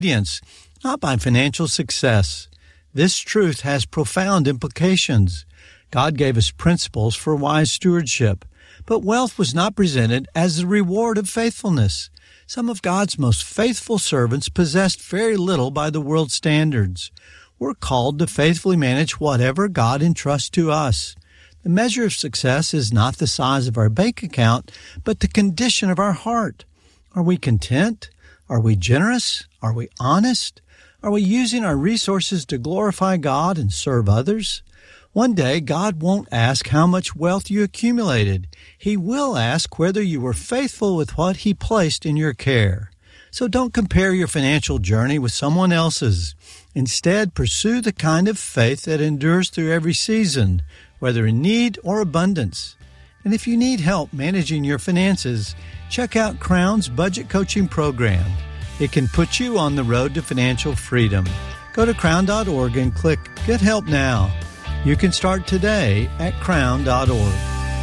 obedience, not by financial success. This truth has profound implications. God gave us principles for wise stewardship, but wealth was not presented as the reward of faithfulness. Some of God's most faithful servants possessed very little by the world's standards. We're called to faithfully manage whatever God entrusts to us. The measure of success is not the size of our bank account, but the condition of our heart. Are we content? Are we generous? Are we honest? Are we using our resources to glorify God and serve others? One day, God won't ask how much wealth you accumulated. He will ask whether you were faithful with what He placed in your care. So don't compare your financial journey with someone else's. Instead, pursue the kind of faith that endures through every season, whether in need or abundance. And if you need help managing your finances, check out Crown's budget coaching program. It can put you on the road to financial freedom. Go to crown.org and click Get Help Now. You can start today at crown.org.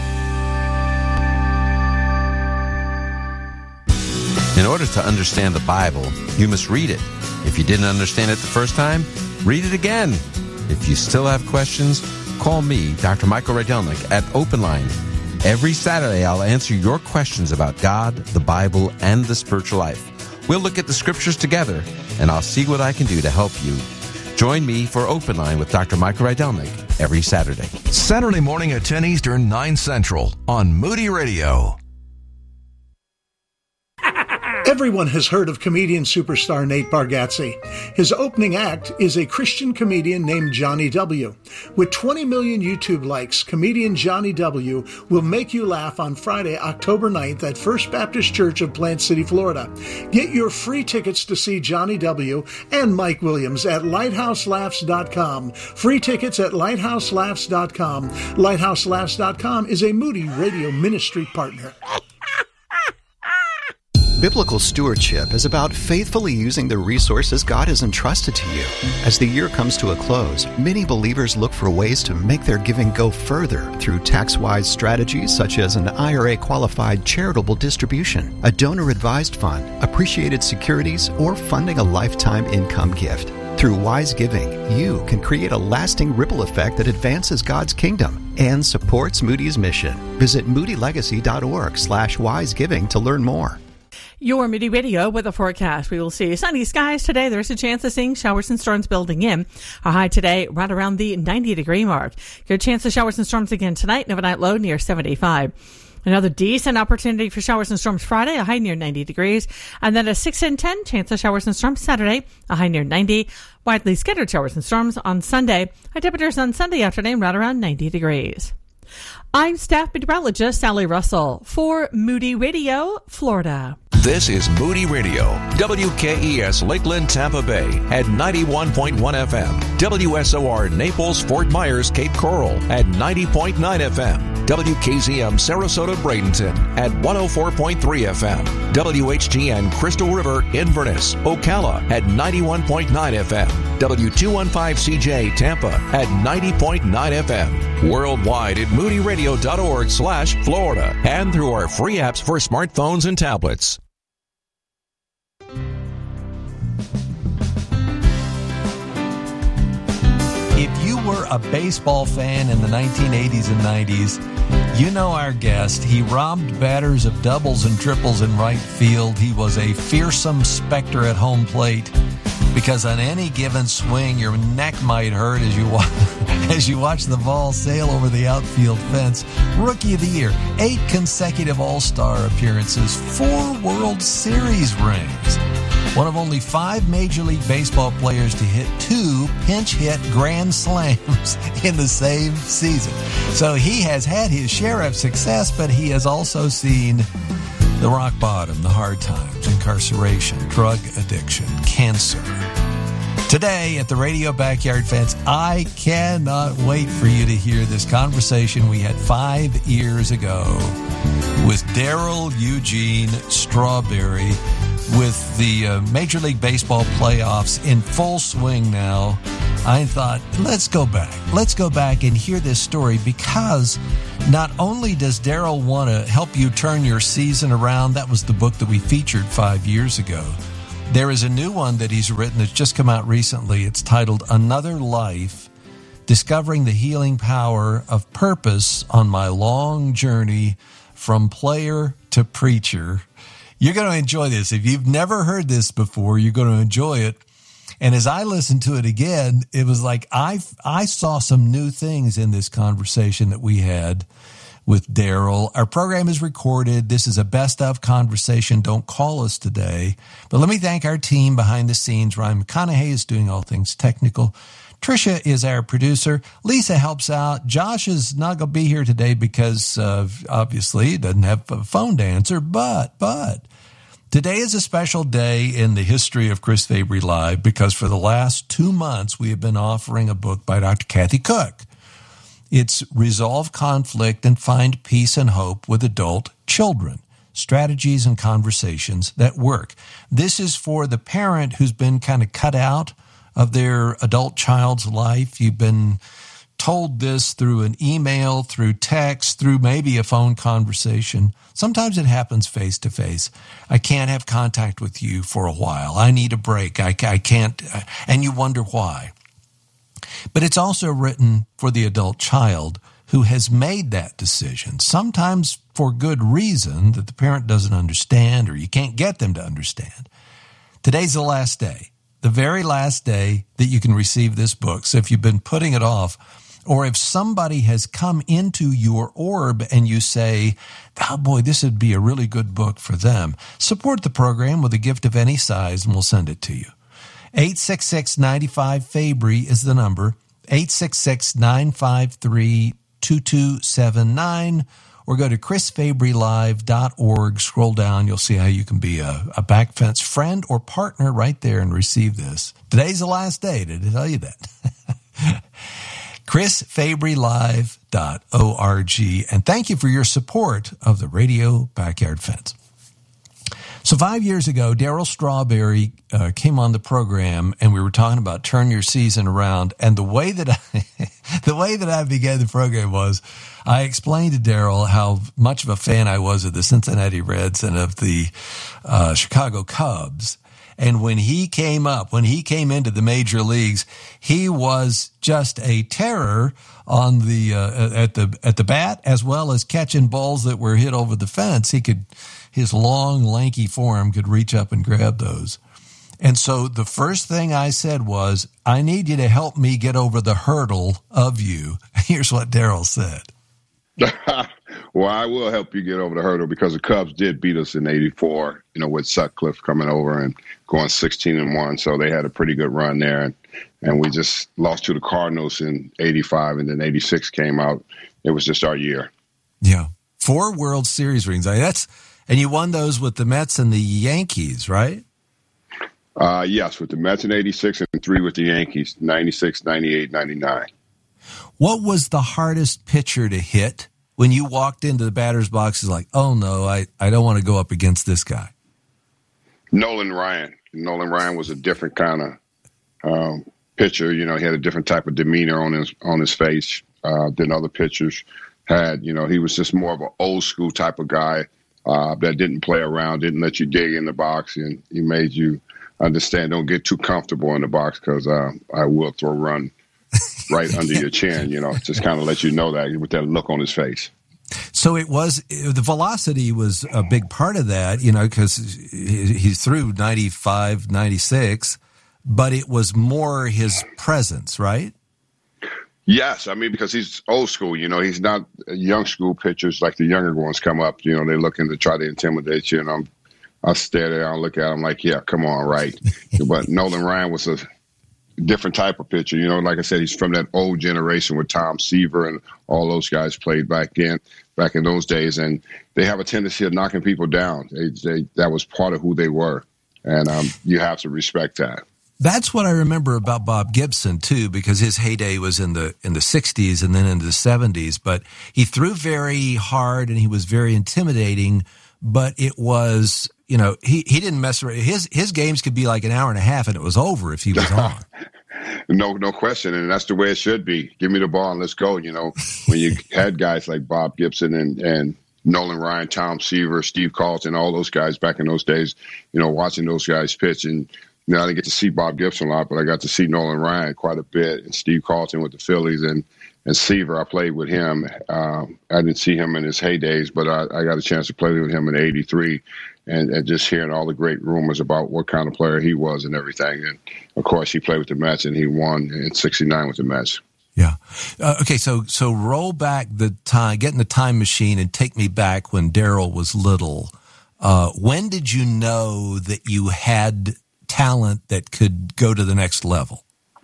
In order to understand the Bible, you must read it. If you didn't understand it the first time, read it again. If you still have questions, call me, Dr. Michael Rydelnik, at Open Line. Every Saturday, I'll answer your questions about God, the Bible, and the spiritual life. We'll look at the scriptures together, and I'll see what I can do to help you. Join me for Open Line with Dr. Michael Rydelnik every Saturday. Saturday morning at 10 Eastern, 9 Central on Moody Radio. Everyone has heard of comedian superstar Nate Bargatze. His opening act is a Christian comedian named Johnny W. With 20 million YouTube likes, comedian Johnny W. will make you laugh on Friday, October 9th at First Baptist Church of Plant City, Florida. Get your free tickets to see Johnny W. and Mike Williams at lighthouselaughs.com. Free tickets at lighthouselaughs.com. Lighthouselaughs.com is a Moody Radio ministry partner. Biblical stewardship is about faithfully using the resources God has entrusted to you. As the year comes to a close, many believers look for ways to make their giving go further through tax-wise strategies such as an IRA-qualified charitable distribution, a donor-advised fund, appreciated securities, or funding a lifetime income gift. Through wise giving, you can create a lasting ripple effect that advances God's kingdom and supports Moody's mission. Visit moodylegacy.org/wisegiving to learn more. Your Moody Radio with a forecast. We will see sunny skies today. There's a chance of seeing showers and storms building in. Our high today right around the 90-degree mark. Good chance of showers and storms again tonight. An overnight low near 75. Another decent opportunity for showers and storms Friday, a high near 90 degrees. And then a 6 and 10 chance of showers and storms Saturday, a high near 90. Widely scattered showers and storms on Sunday. High temperatures on Sunday afternoon right around 90 degrees. I'm staff meteorologist Sally Russell for Moody Radio, Florida. This is Moody Radio, WKES Lakeland, Tampa Bay at 91.1 FM, WSOR Naples, Fort Myers, Cape Coral at 90.9 FM, WKZM Sarasota, Bradenton at 104.3 FM, WHGN Crystal River, Inverness, Ocala at 91.9 FM, W215CJ Tampa at 90.9 FM, worldwide at moodyradio.org/Florida, and through our free apps for smartphones and tablets. If you were a baseball fan in the 1980s and 90s, you know our guest. He robbed batters of doubles and triples in right field. He was a fearsome specter at home plate because on any given swing, your neck might hurt as you watch the ball sail over the outfield fence. Rookie of the Year, 8 consecutive All-Star appearances, 4 World Series rings. One of only 5 Major League Baseball players to hit 2 pinch-hit grand slams in the same season. So he has had his share of success, but he has also seen the rock bottom, the hard times, incarceration, drug addiction, cancer. Today at the Radio Backyard Fence, I cannot wait for you to hear this conversation we had 5 years ago with Darrell Eugene Strawberry, with the Major League Baseball playoffs in full swing now. I thought, let's go back and hear this story, because not only does Darrell want to help you turn your season around, that was the book that we featured 5 years ago, There is a new one that he's written that's just come out recently. It's titled Another Life, Discovering the Healing Power of Purpose on My Long Journey from Player to Preacher. You're going to enjoy this. If you've never heard this before, you're going to enjoy it. And as I listened to it again, it was like I saw some new things in this conversation that we had with Daryl. Our program is recorded. This is a best of conversation. Don't call us today. But let me thank our team behind the scenes. Ryan McConaughey is doing all things technical. Tricia is our producer. Lisa helps out. Josh is not going to be here today because obviously he doesn't have a phone to answer. But today is a special day in the history of Chris Fabry Live because for the last 2 months we have been offering a book by Dr. Kathy Cook. It's Resolve Conflict and Find Peace and Hope with Adult Children. Strategies and conversations that work. This is for the parent who's been kind of cut out of their adult child's life. You've been told this through an email, through text, through maybe a phone conversation. Sometimes it happens face to face. I can't have contact with you for a while. I need a break. I can't, and you wonder why. But it's also written for the adult child who has made that decision, sometimes for good reason that the parent doesn't understand or you can't get them to understand. Today's the last day. The very last day that you can receive this book. So if you've been putting it off, or if somebody has come into your orb and you say, oh boy, this would be a really good book for them, support the program with a gift of any size and we'll send it to you. 866-95-FABRY is the number, 866-953-2279. Or go to chrisfabrylive.org. Scroll down. You'll see how you can be a back fence friend or partner right there and receive this. Today's the last day to tell you that. chrisfabrylive.org. And thank you for your support of the Radio Backyard Fence. So 5 years ago, Daryl Strawberry came on the program, and we were talking about turn your season around. And the way that I began the program was I explained to Daryl how much of a fan I was of the Cincinnati Reds and of the Chicago Cubs. And when he came into the major leagues, he was just a terror on the at the bat, as well as catching balls that were hit over the fence. His long, lanky form could reach up and grab those. And so the first thing I said was, I need you to help me get over the hurdle of you. Here's what Daryl said. Well, I will help you get over the hurdle because the Cubs did beat us in '84, with Sutcliffe coming over and going 16-1. So they had a pretty good run there. And we just lost to the Cardinals in '85, and then '86 came out. It was just our year. Yeah. 4 World Series rings. And you won those with the Mets and the Yankees, right? Yes, with the Mets in '86 and 3 with the Yankees, '96, '98, '99. What was the hardest pitcher to hit when you walked into the batter's box? Is like, oh no, I don't want to go up against this guy. Nolan Ryan. Nolan Ryan was a different kind of pitcher. He had a different type of demeanor on his face than other pitchers had. He was just more of an old school type of guy that didn't play around, didn't let you dig in the box, and he made you understand, don't get too comfortable in the box because I will throw a run right under your chin, just kind of let you know that with that look on his face. So the velocity was a big part of that, because he threw 95, 96, but it was more his presence, right? Yes, because he's old school. He's not young school pitchers like the younger ones come up. They're looking to try to intimidate you, and I stare there and look at him like, yeah, come on, right. But Nolan Ryan was a different type of pitcher. Like I said, he's from that old generation where Tom Seaver and all those guys played back in those days, and they have a tendency of knocking people down. That was part of who they were, and you have to respect that. That's what I remember about Bob Gibson, too, because his heyday was in the 60s and then into the 70s. But he threw very hard and he was very intimidating. But it was, he didn't mess around. His games could be like an hour and a half and it was over if he was on. No question. And that's the way it should be. Give me the ball and let's go. When you had guys like Bob Gibson and Nolan Ryan, Tom Seaver, Steve Carlton, all those guys back in those days, watching those guys pitch. And I didn't get to see Bob Gibson a lot, but I got to see Nolan Ryan quite a bit, and Steve Carlton with the Phillies, and Seaver, I played with him. I didn't see him in his heydays, but I got a chance to play with him in '83, and just hearing all the great rumors about what kind of player he was and everything. And, of course, he played with the Mets, and he won in '69 with the Mets. Yeah. Okay, so roll back the time, get in the time machine and take me back when Darryl was little. When did you know that you had talent that could go to the next level?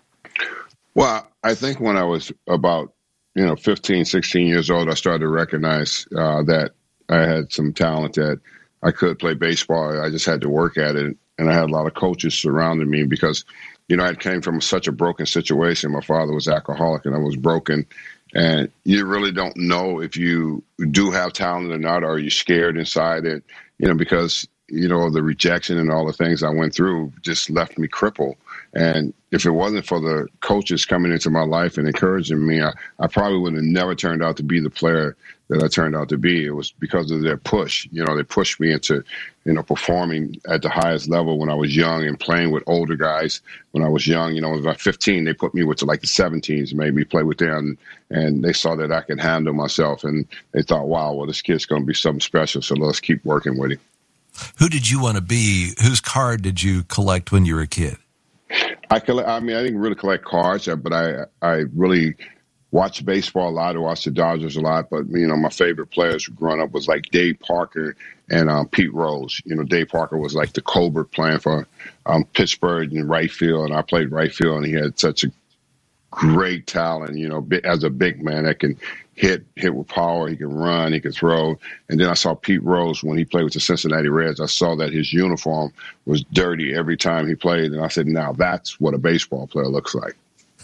Well, I think when I was about 15, 16 years old, I started to recognize that I had some talent, that I could play baseball. I just had to work at it. And I had a lot of coaches surrounding me because, I came from such a broken situation. My father was alcoholic and I was broken. And you really don't know if you do have talent or not, or are you scared inside it, because, the rejection and all the things I went through just left me crippled. And if it wasn't for the coaches coming into my life and encouraging me, I probably would have never turned out to be the player that I turned out to be. It was because of their push. They pushed me into, performing at the highest level when I was young and playing with older guys when I was young. When I was about 15, they put me with the 17s, made me play with them. And they saw that I could handle myself. And they thought, wow, well, this kid's going to be something special. So let's keep working with him. Who did you want to be? Whose card did you collect when you were a kid? I didn't really collect cards, but I really watched baseball a lot. I watched the Dodgers a lot. But, my favorite players growing up was like Dave Parker and Pete Rose. Dave Parker was like the Colbert playing for Pittsburgh in right field, and I played right field, and he had such a great talent, as a big man that can hit with power. He can run, he can throw. And then I saw Pete Rose when he played with the Cincinnati Reds. I saw that his uniform was dirty every time he played. And I said, now that's what a baseball player looks like.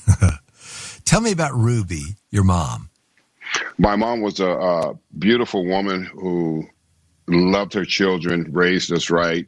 Tell me about Ruby, your mom. My mom was a beautiful woman who loved her children, raised us right.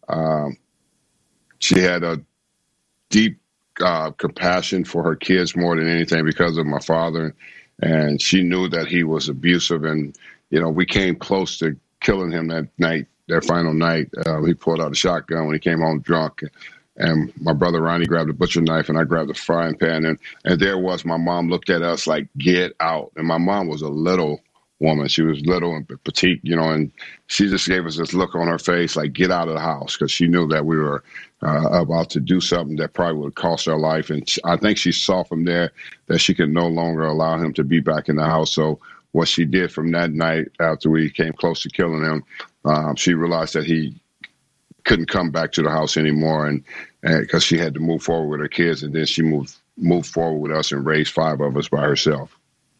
She had a deep compassion for her kids more than anything because of my father. And she knew that he was abusive. And, we came close to killing him that final night. He pulled out a shotgun when he came home drunk. And my brother Ronnie grabbed a butcher knife and I grabbed a frying pan. And there was my mom looked at us like, get out. And my mom was a little woman. She was little and petite, and she just gave us this look on her face like, get out of the house, because she knew that we were about to do something that probably would cost her life. And I think she saw from there that she could no longer allow him to be back in the house. So what she did from that night, after we came close to killing him, she realized that he couldn't come back to the house anymore, and because she had to move forward with her kids, and then she moved forward with us and raised 5 of us by herself.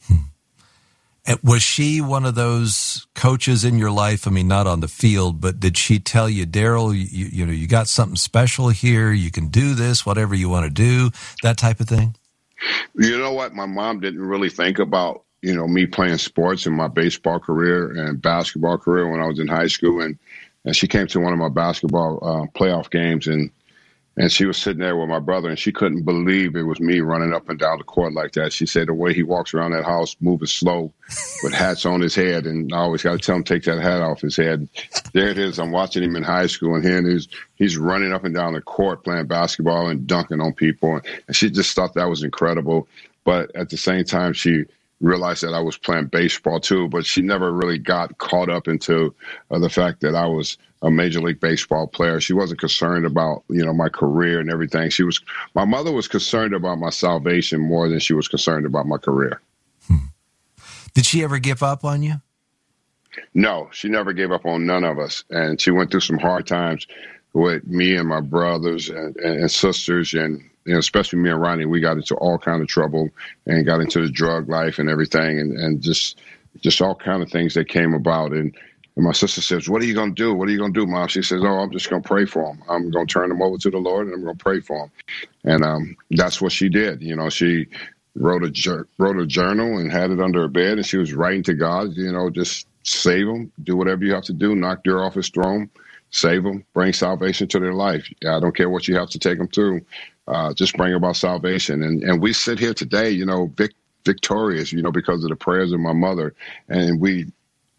Was she one of those coaches in your life? I mean, not on the field, but did she tell you, Darryl, you got something special here, you can do this, whatever you want to do, that type of thing? You know what? My mom didn't really think about, me playing sports in my baseball career and basketball career when I was in high school. And she came to one of my basketball playoff games, and she was sitting there with my brother, and she couldn't believe it was me running up and down the court like that. She said the way he walks around that house, moving slow, with hats on his head, and I always got to tell him, take that hat off his head. There it is. I'm watching him in high school, and here he's running up and down the court playing basketball and dunking on people. And she just thought that was incredible. But at the same time, she realized that I was playing baseball too, but she never really got caught up into the fact that I was a Major League Baseball player. She wasn't concerned about, my career and everything. My mother was concerned about my salvation more than she was concerned about my career. Did she ever give up on you? No, she never gave up on none of us. And she went through some hard times with me and my brothers and sisters, and especially me and Ronnie. We got into all kind of trouble and got into the drug life and everything, and just all kind of things that came about. And my sister says, what are you going to do? What are you going to do, Mom? She says, oh, I'm just going to pray for him. I'm going to turn him over to the Lord, and I'm going to pray for him. And that's what she did. She wrote a journal and had it under her bed, and she was writing to God, just save him, do whatever you have to do, knock Dirt off his throne, save them, bring salvation to their life. I don't care what you have to take them through. Just bring about salvation. And we sit here today, victorious, because of the prayers of my mother. And we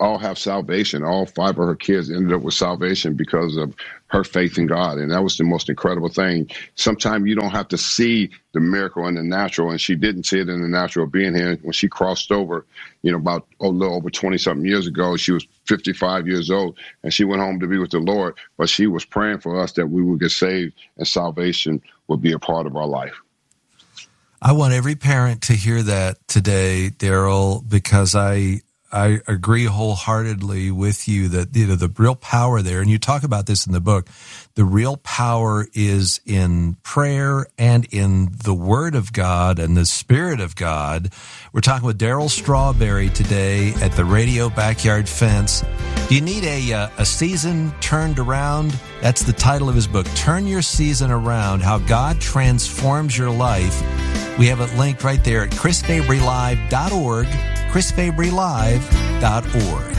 all have salvation. All 5 of her kids ended up with salvation because of her faith in God. And that was the most incredible thing. Sometimes you don't have to see the miracle in the natural, and she didn't see it in the natural being here. When she crossed over, about a little over 20-something years ago, she was 55 years old, and she went home to be with the Lord. But she was praying for us that we would get saved and salvation would be a part of our life. I want every parent to hear that today, Daryl, because I agree wholeheartedly with you that the real power there, and you talk about this in the book, the real power is in prayer and in the Word of God and the Spirit of God. We're talking with Daryl Strawberry today at the Radio Backyard Fence. Do you need a season turned around? That's the title of his book, Turn Your Season Around, How God Transforms Your Life. We have it linked right there at chrisfabrylive.org, chrisfabrylive.org.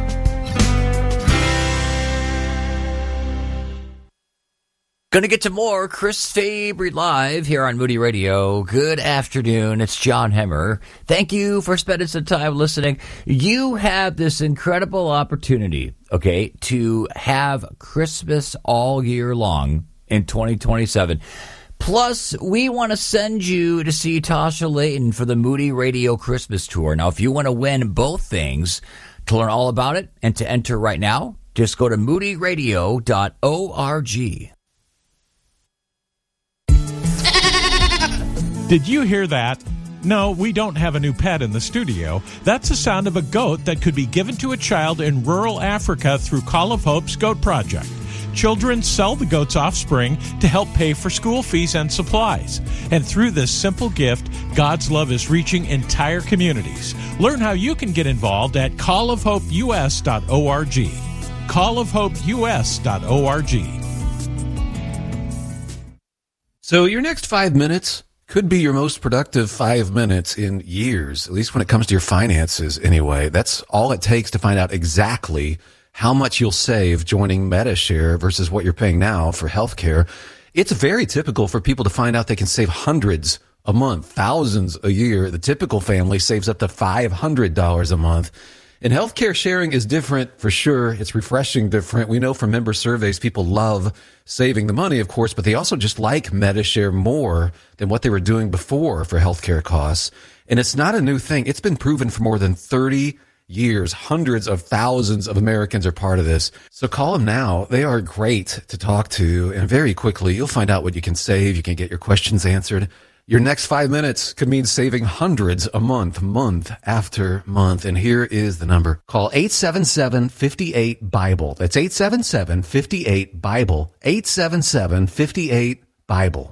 Going to get to more Chris Fabry Live here on Moody Radio. Good afternoon. It's John Hemmer. Thank you for spending some time listening. You have this incredible opportunity, okay, to have Christmas all year long in 2027. Plus, we want to send you to see Tasha Layton for the Moody Radio Christmas Tour. Now, if you want to win both things, to learn all about it and to enter right now, just go to moodyradio.org. Did you hear that? No, we don't have a new pet in the studio. That's the sound of a goat that could be given to a child in rural Africa through Call of Hope's Goat Project. Children sell the goat's offspring to help pay for school fees and supplies. And through this simple gift, God's love is reaching entire communities. Learn how you can get involved at callofhopeus.org. callofhopeus.org. So your next 5 minutes could be your most productive 5 minutes in years, at least when it comes to your finances anyway. That's all it takes to find out exactly how much you'll save joining Medi-Share versus what you're paying now for healthcare. It's very typical for people to find out they can save hundreds a month, thousands a year. The typical family saves up to $500 a month. And healthcare sharing is different for sure. It's refreshing different. We know from member surveys, people love saving the money, of course, but they also just like Medi-Share more than what they were doing before for healthcare costs. And it's not a new thing. It's been proven for more than 30 years. Hundreds of thousands of Americans are part of this. So call them now. They are great to talk to. And very quickly, you'll find out what you can save. You can get your questions answered. Your next 5 minutes could mean saving hundreds a month, month after month. And here is the number. Call 877-58-BIBLE. That's 877-58-BIBLE. 877-58-BIBLE.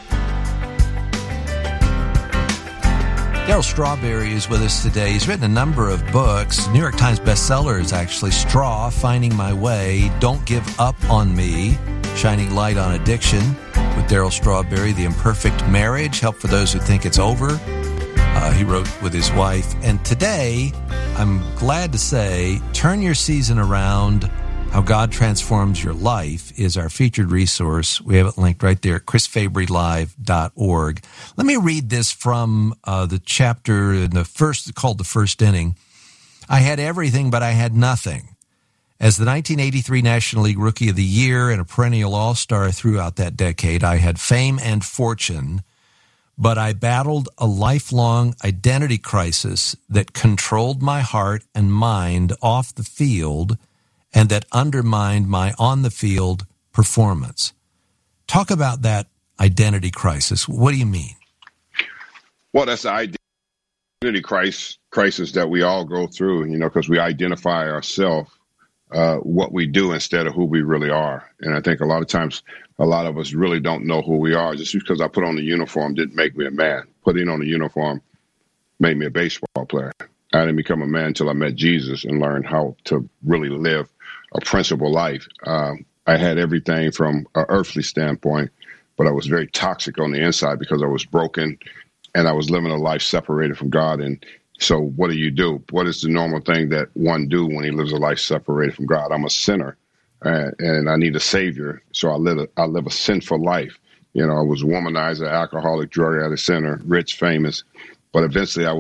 Daryl Strawberry is with us today. He's written a number of books, New York Times bestsellers, actually. Straw, Finding My Way, Don't Give Up on Me, Shining Light on Addiction with Daryl Strawberry, The Imperfect Marriage, Help for Those Who Think It's Over. He wrote with his wife. And today, I'm glad to say, Turn Your Season Around, How God Transforms Your Life is our featured resource. We have it linked right there at chrisfabrylive.org. Let me read this from the chapter in the first, called The First Inning. I had everything, but I had nothing. As the 1983 National League Rookie of the Year and a perennial all-star throughout that decade, I had fame and fortune, but I battled a lifelong identity crisis that controlled my heart and mind off the field and that undermined my on-the-field performance. Talk about that identity crisis. What do you mean? Well, that's the identity crisis that we all go through, because we identify ourselves, what we do instead of who we really are. And I think a lot of times, a lot of us really don't know who we are. Just because I put on the uniform didn't make me a man. Putting on the uniform made me a baseball player. I didn't become a man until I met Jesus and learned how to really live a principled life. I had everything from an earthly standpoint, but I was very toxic on the inside because I was broken and I was living a life separated from God. And so what do? What is the normal thing that one do when he lives a life separated from God? I'm a sinner and I need a savior. So I live a sinful life. I was a womanizer, alcoholic, drug addict, sinner, rich, famous, but eventually I would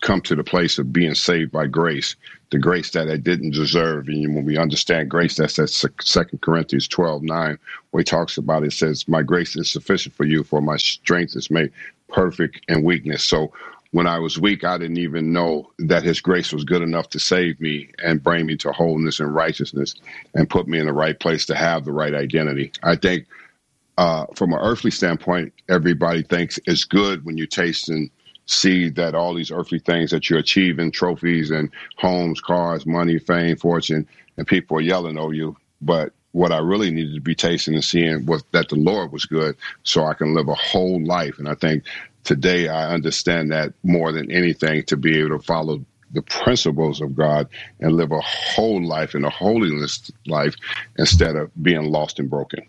come to the place of being saved by grace, the grace that I didn't deserve. And when we understand grace, that's that 2 Corinthians 12:9, where he talks about it, says, my grace is sufficient for you, for my strength is made perfect in weakness. So when I was weak, I didn't even know that his grace was good enough to save me and bring me to wholeness and righteousness and put me in the right place to have the right identity. I think from an earthly standpoint, everybody thinks it's good when you taste and see that all these earthly things that you're achieving, trophies and homes, cars, money, fame, fortune, and people are yelling over you. But what I really needed to be tasting and seeing was that the Lord was good, so I can live a whole life. And I think today I understand that more than anything, to be able to follow the principles of God and live a whole life in a holiness life instead of being lost and broken.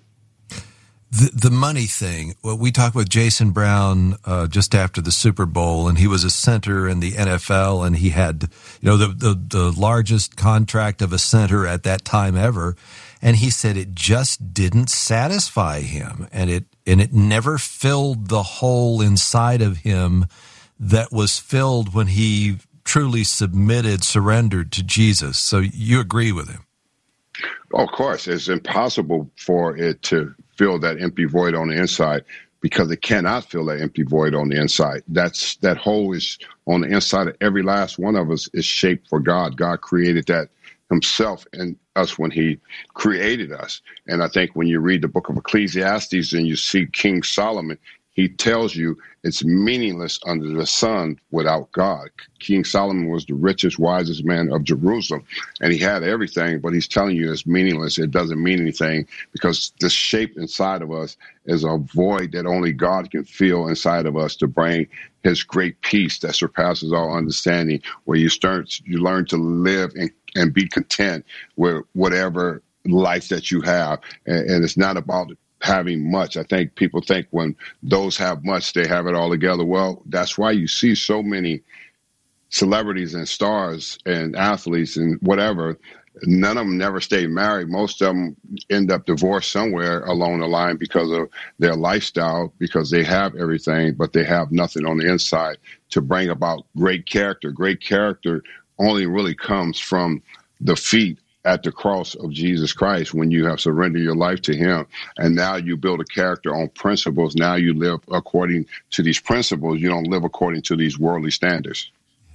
The money thing. Well, we talked with Jason Brown just after the Super Bowl, and he was a center in the NFL, and he had, the largest contract of a center at that time ever. And he said it just didn't satisfy him, and it never filled the hole inside of him that was filled when he truly surrendered to Jesus. So you agree with him? Oh, of course. It's impossible for it to fill that empty void on the inside, because it cannot fill that empty void on the inside. That hole is on the inside of every last one of us is shaped for God. God created that himself in us when he created us. And I think when you read the book of Ecclesiastes and you see King Solomon, he tells you it's meaningless under the sun without God. King Solomon was the richest, wisest man of Jerusalem, and he had everything, but he's telling you it's meaningless. It doesn't mean anything, because the shape inside of us is a void that only God can fill inside of us to bring his great peace that surpasses all understanding, where you learn to live and be content with whatever life that you have. And it's not about having much. I think people think when those have much, they have it all together. Well, that's why you see so many celebrities and stars and athletes and whatever. None of them never stay married. Most of them end up divorced somewhere along the line because of their lifestyle, because they have everything, but they have nothing on the inside to bring about great character. Great character only really comes from the feet at the cross of Jesus Christ, when you have surrendered your life to him. And now you build a character on principles. Now you live according to these principles. You don't live according to these worldly standards.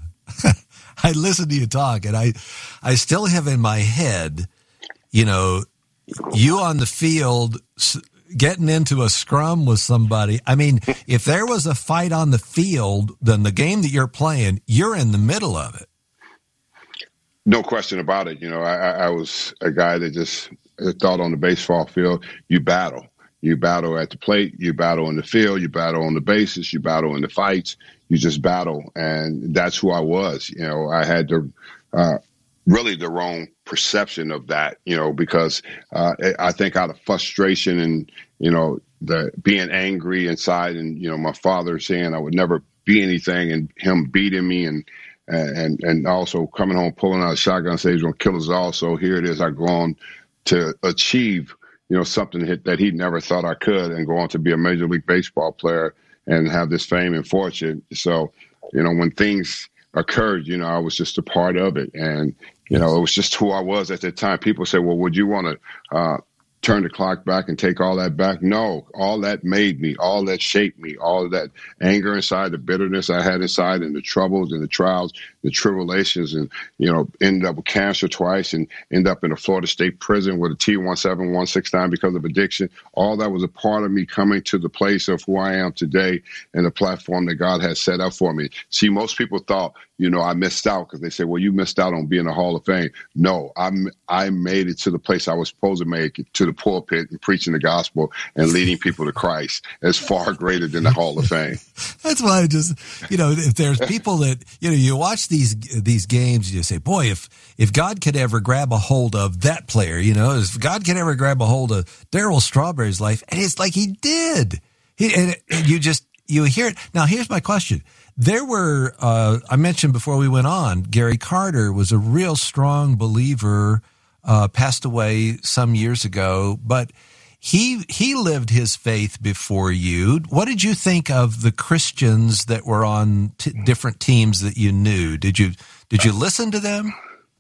I listen to you talk, and I still have in my head, you on the field getting into a scrum with somebody. I mean, if there was a fight on the field, then the game that you're playing, you're in the middle of it. No question about it. I was a guy that just thought on the baseball field, you battle. You battle at the plate, you battle in the field, you battle on the bases, you battle in the fights, you just battle. And that's who I was. I had really the wrong perception of that, because I think out of frustration and, the being angry inside and, my father saying I would never be anything and him beating me and also coming home, pulling out a shotgun, saying he's going to kill us all. So here it is. I go on to achieve, something that he never thought I could, and go on to be a Major League Baseball player and have this fame and fortune. So, when things occurred, I was just a part of it. And, it was just who I was at that time. People say, well, would you want to turn the clock back and take all that back? No, all that made me, all that shaped me, all of that anger inside, the bitterness I had inside, and the troubles and the trials, the tribulations, and, ended up with cancer twice and end up in a Florida State prison with a T17169 because of addiction. All that was a part of me coming to the place of who I am today and the platform that God has set up for me. See, most people thought, I missed out, because they say, well, you missed out on being a Hall of Fame. No, I made it to the place I was supposed to make it, to the pulpit and preaching the gospel and leading people to Christ. It's far greater than the Hall of Fame. That's why I just, if there's people that, you watch these games, you say, boy, if God could ever grab a hold of that player, if God could ever grab a hold of Darryl Strawberry's life, and it's like he did. And you hear it. Now, here's my question. There were, I mentioned before we went on, Gary Carter was a real strong believer, passed away some years ago, but He lived his faith before you. What did you think of the Christians that were on different teams that you knew? Did you listen to them?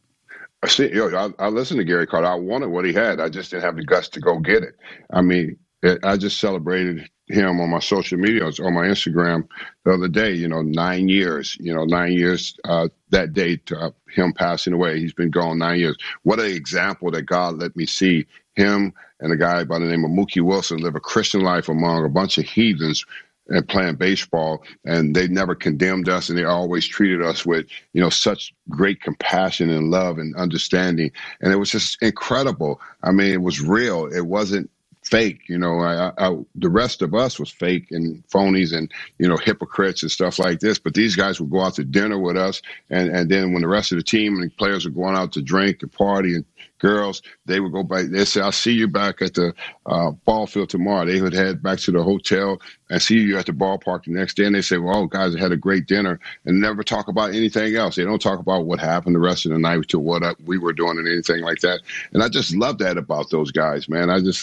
I listened to Gary Carter. I wanted what he had. I just didn't have the guts to go get it. I mean, I just celebrated him on my social media, on my Instagram the other day, 9 years, 9 years that day to him passing away. He's been gone 9 years. What an example that God let me see him and a guy by the name of Mookie Wilson live a Christian life among a bunch of heathens and playing baseball, and they never condemned us, and they always treated us with, such great compassion and love and understanding. And it was just incredible. I mean, it was real. It wasn't fake. The rest of us was fake and phonies and, hypocrites and stuff like this. But these guys would go out to dinner with us. And then when the rest of the team and players were going out to drink and party and girls, they would go back. They'd say, I'll see you back at the ball field tomorrow. They would head back to the hotel and see you at the ballpark the next day. And they say, well, guys, I had a great dinner, and never talk about anything else. They don't talk about what happened the rest of the night to what we were doing and anything like that. And I just love that about those guys, man. I just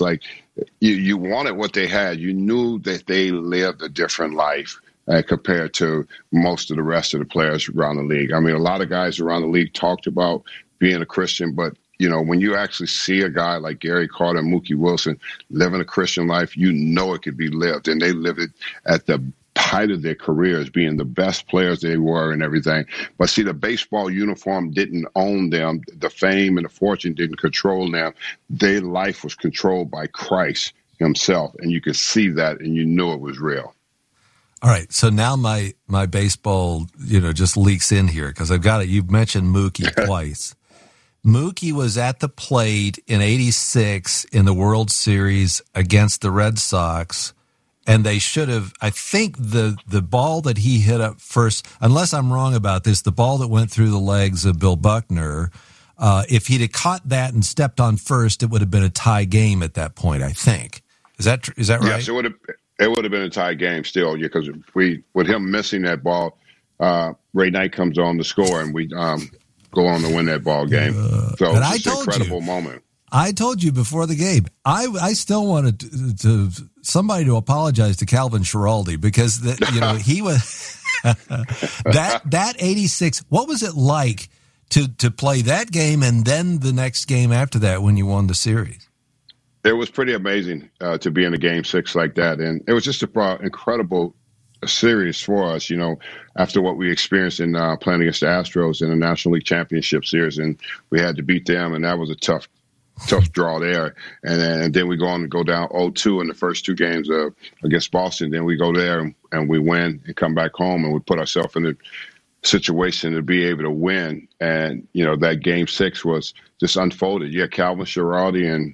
you wanted what they had. You knew that they lived a different life compared to most of the rest of the players around the league. I mean, a lot of guys around the league talked about being a Christian, but when you actually see a guy like Gary Carter and Mookie Wilson living a Christian life, it could be lived. And they lived it at the height of their careers, being the best players they were and everything. But see, the baseball uniform didn't own them. The fame and the fortune didn't control them. Their life was controlled by Christ himself. And you could see that, and you knew it was real. All right, so now my baseball, just leaks in here because I've got it. You've mentioned Mookie twice. Mookie was at the plate in '86 in the World Series against the Red Sox, and they should have, I think the ball that he hit up first, unless I'm wrong about this, the ball that went through the legs of Bill Buckner, if he'd have caught that and stepped on first, it would have been a tie game at that point, I think. Is that right? Yes, it would have been a tie game still, because with him missing that ball, Ray Knight comes on to score, and we go on to win that ball game. So it's an incredible moment. I told you before the game, I still wanted to somebody to apologize to Calvin Schiraldi, because he was that 86. What was it like to play that game and then the next game after that when you won the series? It was pretty amazing to be in a game 6 like that, and it was just an incredible series for us, after what we experienced in playing against the Astros in the National League Championship Series, and we had to beat them, and that was a tough draw there. And then we go on to go down 0-2 in the first 2 games against Boston. Then we go there and we win and come back home, and we put ourselves in a situation to be able to win. And, that game 6 was just unfolded. Yeah, Calvin Schiraldi and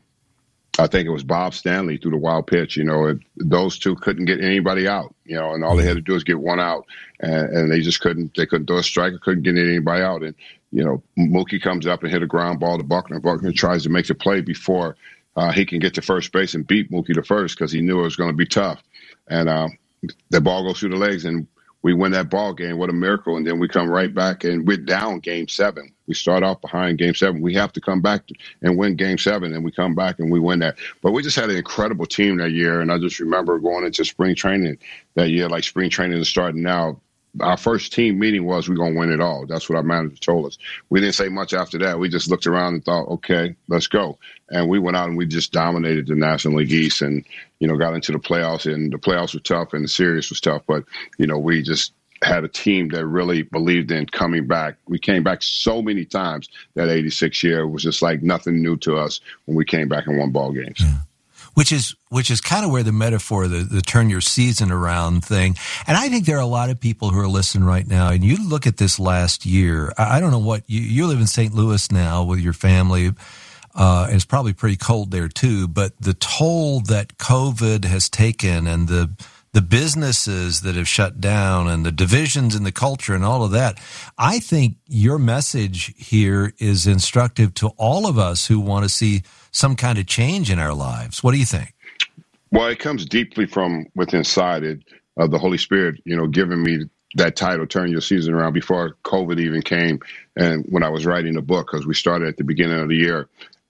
I think it was Bob Stanley threw the wild pitch. Those two couldn't get anybody out, and all they had to do is get one out, and they just couldn't. They couldn't throw a strike, couldn't get anybody out. And Mookie comes up and hit a ground ball to Buckner. Buckner tries to make the play before he can get to first base and beat Mookie to first, because he knew it was going to be tough. And the ball goes through the legs, and we win that ball game. What a miracle! And then we come right back, and we're down game 7. We start off behind game 7. We have to come back and win game 7, and we come back and we win that. But we just had an incredible team that year, and I just remember going into spring training that year, like spring training is starting now. Our first team meeting was, we're going to win it all. That's what our manager told us. We didn't say much after that. We just looked around and thought, okay, let's go. And we went out and we just dominated the National League East and, got into the playoffs. And the playoffs were tough and the series was tough. But, we just had a team that really believed in coming back. We came back so many times that 86 year. It was just like nothing new to us when we came back and won ball games. Yeah. Which is kind of where the metaphor, the turn your season around thing. And I think there are a lot of people who are listening right now, and you look at this last year. I don't know what you live in St. Louis now with your family. And it's probably pretty cold there too, but the toll that COVID has taken and the businesses that have shut down and the divisions in the culture and all of that, I think your message here is instructive to all of us who want to see some kind of change in our lives. What do you think? Well, it comes deeply from within inside it, the Holy Spirit, giving me that title, Turn Your Season Around, before COVID even came. And when I was writing the book, because we started at the beginning of the year,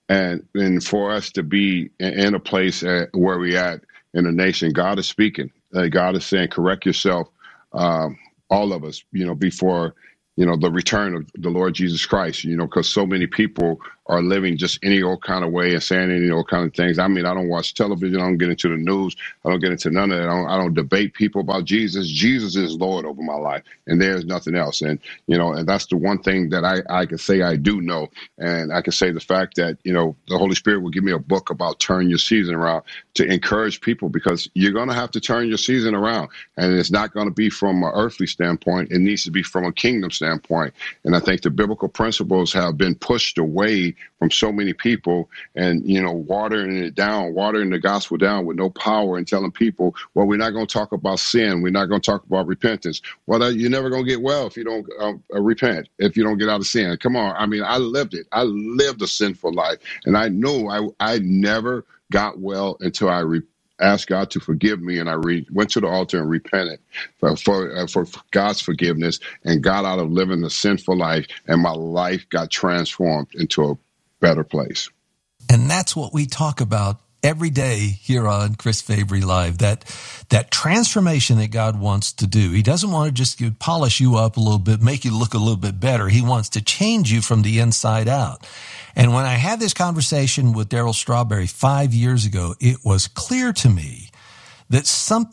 And for us to be in a place where we at in the nation, God is speaking. God is saying, correct yourself, all of us, before, the return of the Lord Jesus Christ, because so many people are living just any old kind of way and saying any old kind of things. I mean, I don't watch television. I don't get into the news. I don't get into none of that. I don't debate people about Jesus. Jesus is Lord over my life, and there's nothing else. And, and that's the one thing that I can say I do know. And I can say the fact that, the Holy Spirit will give me a book about turn your season around to encourage people, because you're going to have to turn your season around. And it's not going to be from an earthly standpoint. It needs to be from a kingdom standpoint. And I think the biblical principles have been pushed away from so many people, and, watering the gospel down with no power, and telling people, well, we're not going to talk about sin. We're not going to talk about repentance. Well, you're never going to get well if you don't repent, if you don't get out of sin. Come on. I mean, I lived it. I lived a sinful life, and I knew I never got well until I asked God to forgive me, and I went to the altar and repented for God's forgiveness, and got out of living a sinful life, and my life got transformed into a better place. And that's what we talk about every day here on Chris Fabry Live, that transformation that God wants to do. He doesn't want to just polish you up a little bit, make you look a little bit better. He wants to change you from the inside out. And when I had this conversation with Darryl Strawberry 5 years ago, it was clear to me that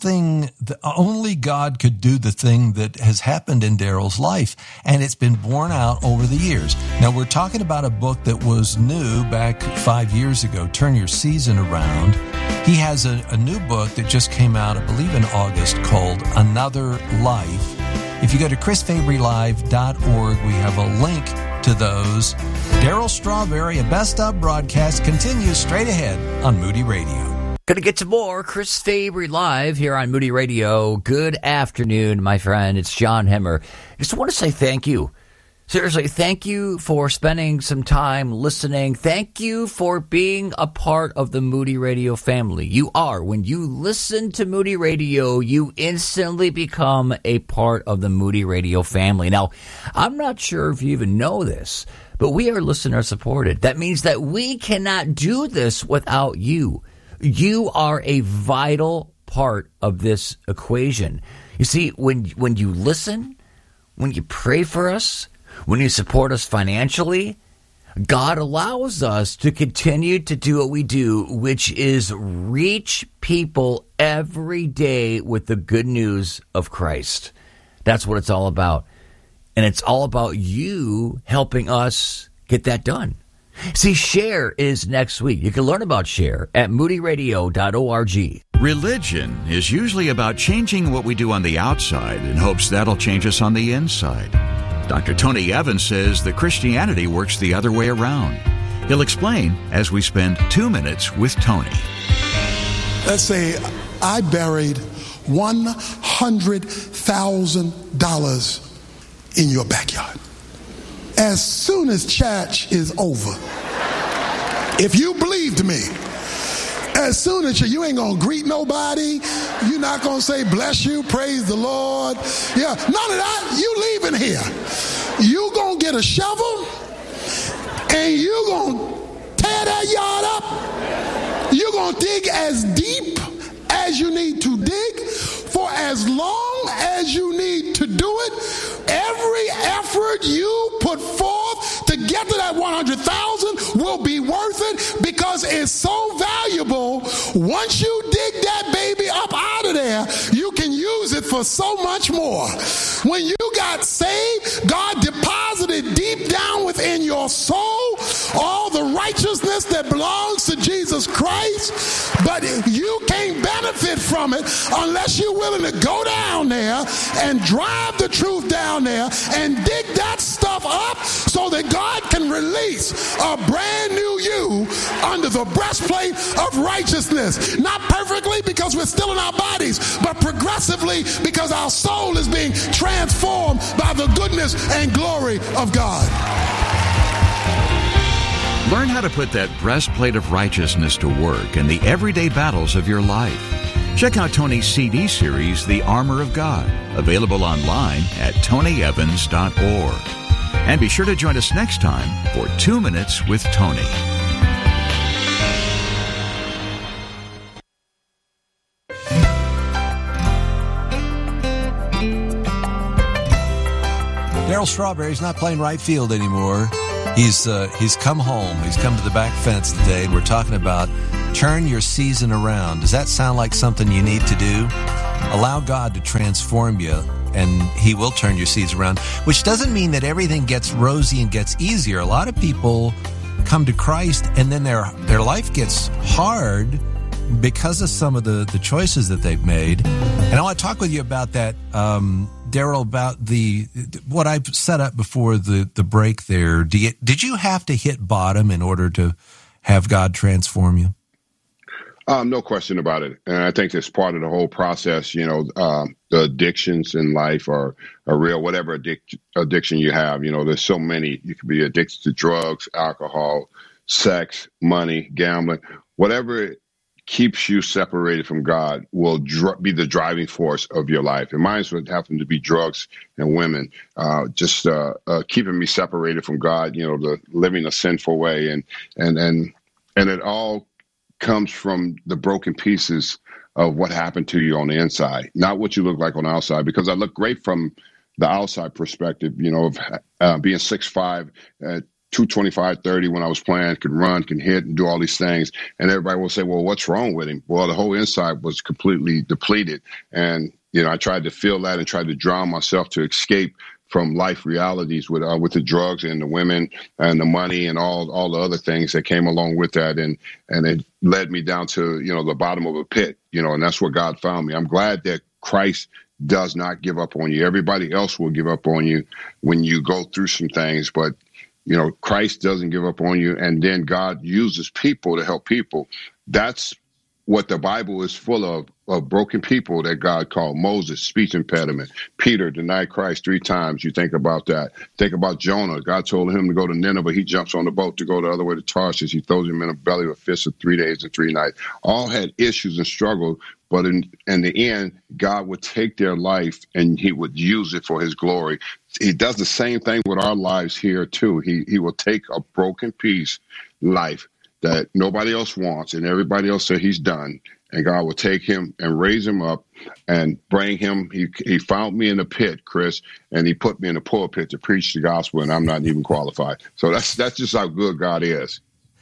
only God could do the thing that has happened in Darryl's life, and it's been borne out over the years. Now, we're talking about a book that was new back 5 years ago, Turn Your Season Around. He has a new book that just came out, I believe in August, called Another Life. If you go to chrisfabrylive.org, we have a link to those. Darryl Strawberry, a Best Of broadcast, continues straight ahead on Moody Radio. Going to get to more Chris Fabry Live here on Moody Radio. Good afternoon, my friend. It's John Hemmer. Just want to say thank you. Seriously, thank you for spending some time listening. Thank you for being a part of the Moody Radio family. You are. When you listen to Moody Radio, you instantly become a part of the Moody Radio family. Now, I'm not sure if you even know this, but we are listener supported. That means that we cannot do this without you. You are a vital part of this equation. You see, when you listen, when you pray for us, when you support us financially, God allows us to continue to do what we do, which is reach people every day with the good news of Christ. That's what it's all about. And it's all about you helping us get that done. See, Share is next week. You can learn about Share at moodyradio.org. Religion is usually about changing what we do on the outside in hopes that'll change us on the inside. Dr. Tony Evans says that Christianity works the other way around. He'll explain as we spend 2 minutes with Tony. Let's say I buried $100,000 in your backyard. As soon as church is over, if you believed me, as soon as you ain't gonna greet nobody, you're not gonna say bless you, praise the Lord. Yeah, none of that. You leaving here. You gonna get a shovel and you gonna tear that yard up. You're gonna dig as deep as you need to dig for as long as you need to do it. Every effort you put forth to get to that 100,000 will be worth it, because it's so valuable. Once you dig that baby up out of there, you can use it for so much more. When you got saved, God deposited deep down within your soul all the righteousness that belongs to Jesus Christ, but you can't benefit from it unless you're willing to go down there and drive the truth down there and dig that stuff up so that God can release a brand new you under the breastplate of righteousness. Not perfectly, because we're still in our bodies, but progressively, because our soul is being transformed by the goodness and glory of God. Learn how to put that breastplate of righteousness to work in the everyday battles of your life. Check out Tony's CD series, The Armor of God, available online at tonyevans.org. And be sure to join us next time for 2 Minutes with Tony. Darryl Strawberry's not playing right field anymore. He's come home. He's come to the back fence today, and we're talking about turn your season around. Does that sound like something you need to do? Allow God to transform you, and He will turn your season around, which doesn't mean that everything gets rosy and gets easier. A lot of people come to Christ, and then their life gets hard because of some of the choices that they've made. And I want to talk with you about that, Darryl, about what I've set up before the break there. Did you have to hit bottom in order to have God transform you? No question about it. And I think that's part of the whole process. The addictions in life are real, whatever addiction you have. There's so many. You could be addicted to drugs, alcohol, sex, money, gambling, whatever keeps you separated from God will be the driving force of your life. And mine would happen to be drugs and women, just keeping me separated from God, the living a sinful way. And it all comes from the broken pieces of what happened to you on the inside, not what you look like on the outside, because I look great from the outside perspective, of being 6'5", 225, 30 when I was playing, could run, can hit, and do all these things. And everybody will say, well, what's wrong with him? Well, the whole inside was completely depleted. And, I tried to feel that and tried to drown myself to escape from life realities with the drugs and the women and the money and all the other things that came along with that. And it led me down to, the bottom of a pit, and that's where God found me. I'm glad that Christ does not give up on you. Everybody else will give up on you when you go through some things, but Christ doesn't give up on you, and then God uses people to help people. That's what the Bible is full of broken people that God called. Moses, speech impediment. Peter denied Christ 3 times. You think about that. Think about Jonah. God told him to go to Nineveh. He jumps on the boat to go the other way to Tarshish. He throws him in the belly of a fish for 3 days and 3 nights. All had issues and struggle, but in the end, God would take their life and He would use it for His glory. He does the same thing with our lives here too. He will take a broken piece life that nobody else wants and everybody else said he's done, and God will take him and raise him up and bring him. He found me in the pit, Chris, and He put me in the pulpit to preach the gospel, and I'm not even qualified. So that's just how good God is.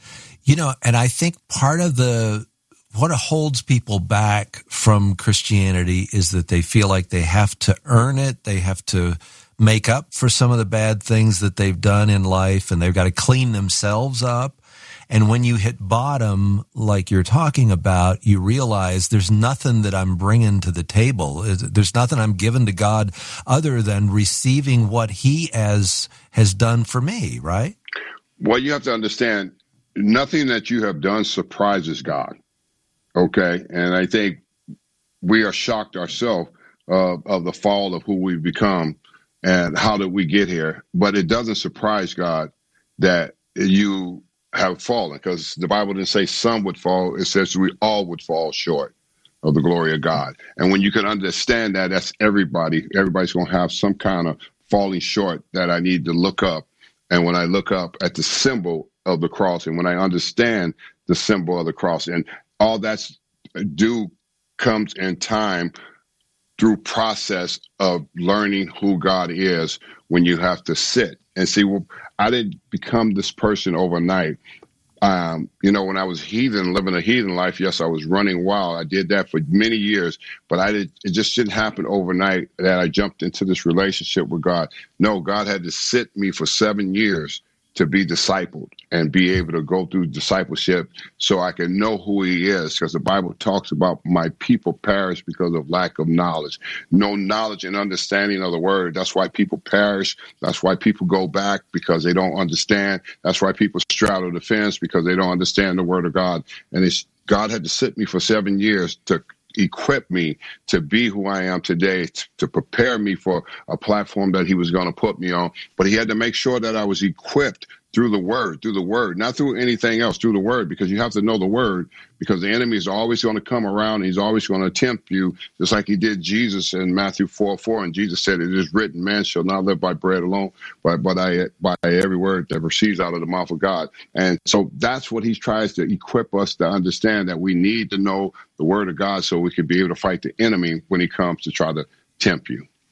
And I think part of what holds people back from Christianity is that they feel like they have to earn it. They have to make up for some of the bad things that they've done in life, and they've got to clean themselves up. And when you hit bottom, like you're talking about, you realize there's nothing that I'm bringing to the table. There's nothing I'm giving to God other than receiving what He has done for me, right? Well, you have to understand, nothing that you have done surprises God, okay? And I think we are shocked ourselves of the fall of who we've become and how did we get here. But it doesn't surprise God that you have fallen, because the Bible didn't say some would fall. It says we all would fall short of the glory of God. And when you can understand that, that's everybody. Everybody's going to have some kind of falling short that I need to look up. And when I look up at the symbol of the cross, and when I understand the symbol of the cross, and all that's comes in time through process of learning who God is, when you have to sit and see, well, I didn't become this person overnight. When I was living a heathen life, yes, I was running wild. I did that for many years, but it just didn't happen overnight that I jumped into this relationship with God. No, God had to sit me for 7 years to be discipled and be able to go through discipleship so I can know who He is, because the Bible talks about my people perish because of lack of knowledge. No knowledge and understanding of the word. That's why people perish. That's why people go back, because they don't understand. That's why people straddle the fence, because they don't understand the word of God. And God had to sit me for 7 years to equip me to be who I am today, to prepare me for a platform that He was going to put me on. But He had to make sure that I was equipped through the word, not through anything else, through the word, because you have to know the word, because the enemy is always going to come around. And he's always going to tempt you, just like he did Jesus in Matthew 4:4. And Jesus said, it is written, man shall not live by bread alone, but by every word that proceeds out of the mouth of God. And so that's what he tries to equip us to understand, that we need to know the word of God so we can be able to fight the enemy when he comes to try to tempt you.